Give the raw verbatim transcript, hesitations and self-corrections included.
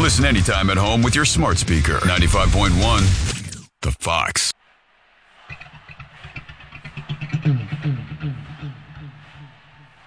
Listen anytime at home with your smart speaker. ninety-five point one, The Fox. Mm-hmm.